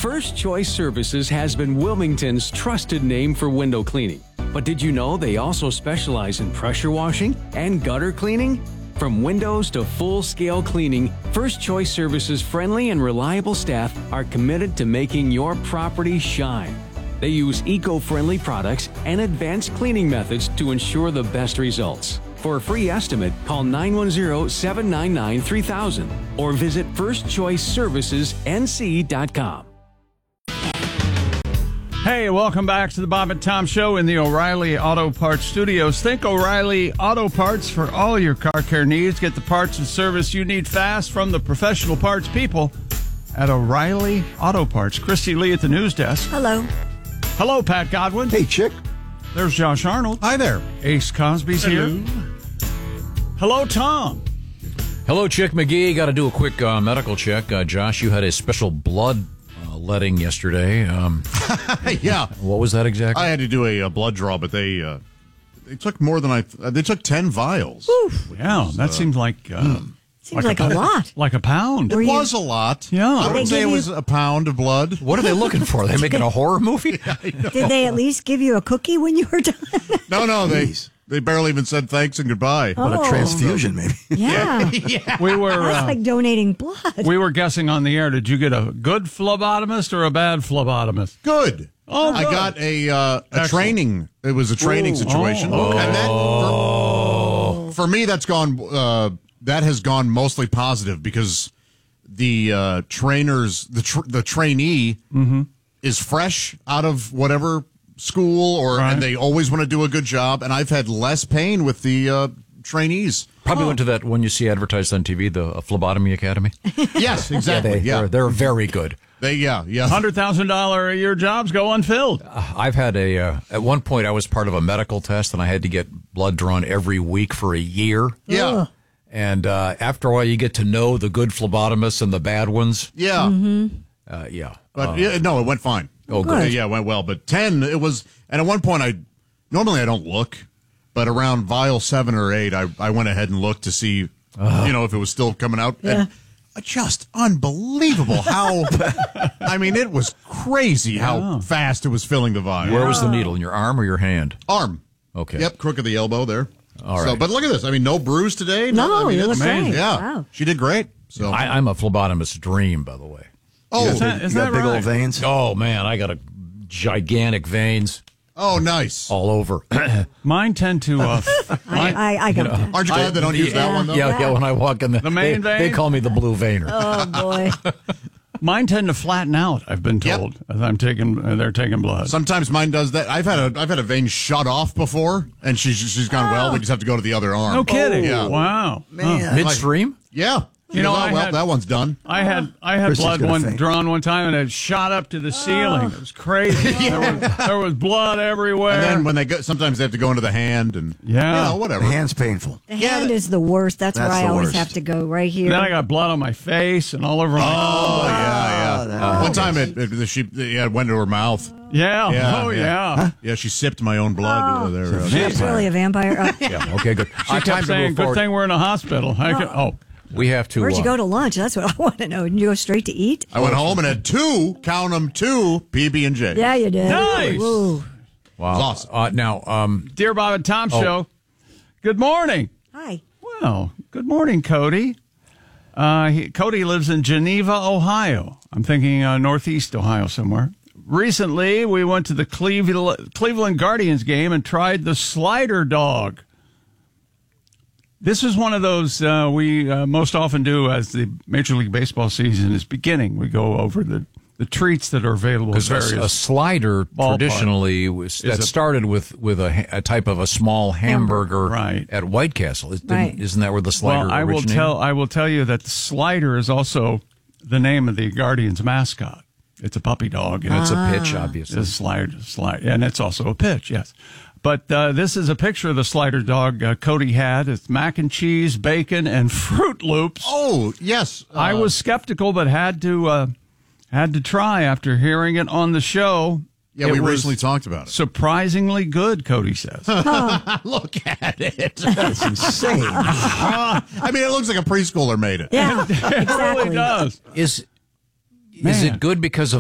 First Choice Services has been Wilmington's trusted name for window cleaning. But did you know they also specialize in pressure washing and gutter cleaning? From windows to full-scale cleaning, First Choice Services' friendly and reliable staff are committed to making your property shine. They use eco-friendly products and advanced cleaning methods to ensure the best results. For a free estimate, call 910-799-3000 or visit firstchoiceservicesnc.com. Hey, welcome back to the Bob and Tom Show in the O'Reilly Auto Parts Studios. Think O'Reilly Auto Parts for all your car care needs. Get the parts and service you need fast from the professional parts people at O'Reilly Auto Parts. Christy Lee at the news desk. Hello. Hello, Pat Godwin. Hey, Chick. There's Josh Arnold. Hi there. Ace Cosby's here. Hello, Tom. Hello, Chick McGee. Got to do a quick medical check. Josh, you had a special blood letting yesterday. Yeah. What was that exactly? I had to do a blood draw, but they took more than they took 10 vials. Oof. Yeah, that seems like... Seems like a lot. Like a pound. It was a lot. Yeah. I would say it was a pound of blood. What are they looking for? Are they making a horror movie? Did they at least give you a cookie when you were done? No, they barely even said thanks and goodbye. What a transfusion, maybe. Yeah. We were... That's like donating blood. We were guessing on the air. Did you get a good phlebotomist or a bad phlebotomist? Good. Oh, I good. got a training. It was a training situation. Oh, okay. And that, for me, that's gone... that has gone mostly positive because the trainers, the trainee is fresh out of whatever school, Right. and they always want to do a good job. And I've had less pain with the trainees. Probably went to that one you see advertised on TV, the Phlebotomy Academy. Yes, exactly. They're very good. $100,000 a year jobs go unfilled. I've had at one point I was part of a medical test and I had to get blood drawn every week for a year. Yeah. Ugh. And after a while, you get to know the good phlebotomists and the bad ones. Yeah. Yeah. But no, it went fine. Oh, good. Yeah, it went well. But 10, it was, and at one point, normally I don't look, but around vial 7 or 8, I went ahead and looked to see, if it was still coming out. Yeah. And just unbelievable how, I mean, it was crazy how fast it was filling the vial. Where was the needle, in your arm or your hand? Arm. Okay. Yep, crook of the elbow there. All right. So, but look at this. I mean, no bruise today. No, I mean, you it's look great. Yeah. Wow. She did great. So I'm a phlebotomist's dream, by the way. Oh, Is that You got big right? old veins. Oh, man, I got a gigantic veins oh, nice. all over. Mine tend to... I got that. Aren't you glad they don't use that one, though? Yeah, when I walk in The main they vein? call me the blue veiner. Oh, boy. Mine tend to flatten out, I've been told, as I'm they're taking blood. Sometimes mine does that. I've had a vein shut off before, and she's gone well. We just have to go to the other arm. No kidding. Yeah. Wow. Man. Midstream? Yeah. You know, I well, had- that one's done. I had Chrissy's blood gonna faint. drawn one time, and it shot up to the ceiling. It was crazy. There was blood everywhere. And then when they go, sometimes they have to go into the hand, and Yeah. whatever. The hand's painful. The hand is the worst. That's where That's I the always worst. have to go, right here. Then I got blood on my face and all over my... Oh yeah. that- One time it went to her mouth. Yeah. Yeah, Oh, yeah. yeah. Yeah, she sipped my own blood there. She's really a vampire. Yeah, okay, good. She kept saying, good thing we're in a hospital. We have to... Where'd you go to lunch? That's what I want to know. Didn't you go straight to eat? I went home and had two PB&J. Yeah, you did. Nice. Woo. Wow. It's awesome. Now, Dear Bob and Tom Show, good morning. Hi. Well, good morning, Cody. Cody lives in Geneva, Ohio. I'm thinking northeast Ohio somewhere. Recently, we went to the Cleveland Guardians game and tried the slider dog. This is one of those we most often do as the Major League Baseball season is beginning. We go over the treats that are available. because a slider ballpark traditionally started with a type of a small hamburger Right. at White Castle. Right. Isn't that where the slider Well, originated? I will tell you that the slider is also the name of the Guardians mascot. It's a puppy dog. And It's a pitch, obviously. It's a slider, and it's also a pitch, yes. But this is a picture of the slider dog Cody had. It's mac and cheese, bacon, and Fruit Loops. Oh, yes. I was skeptical, but had to try after hearing it on the show. Yeah, It we was recently talked about it. surprisingly good, Cody says. Look at it. That's insane. I mean, it looks like a preschooler made it. Yeah, It really exactly. does. Is Man. it good because of